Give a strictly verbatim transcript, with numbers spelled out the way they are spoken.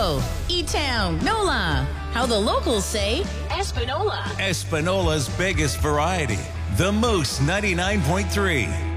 Echo, E-Town, NOLA. How the locals say, Espanola. Espanola's biggest variety. The Moose ninety-nine point three.